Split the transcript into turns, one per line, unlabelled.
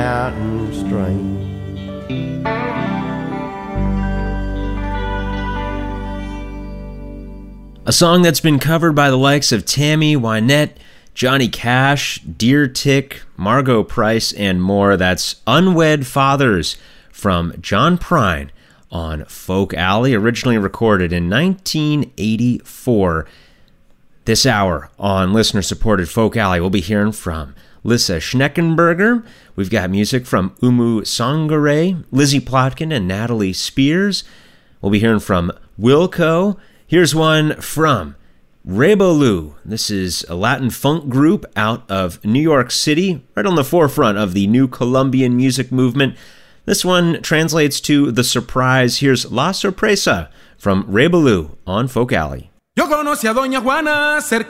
out and strange.
A song that's been covered by the likes of Tammy Wynette, Johnny Cash, Deer Tick, Margot Price, and more. That's Unwed Fathers from John Prine on Folk Alley, originally recorded in 1984. This hour on listener-supported Folk Alley, we'll be hearing from Lissa Schneckenberger. We've got music from Umu Sangare, Lizzie Plotkin, and Natalie Spears. We'll be hearing from Wilco. Here's one from Rebelu. This is a Latin funk group out of New York City, right on the forefront of the new Colombian music movement. This one translates to The Surprise. Here's La Sorpresa from Rebelu on Folk Alley.
Yo conocí a Doña Juana cerca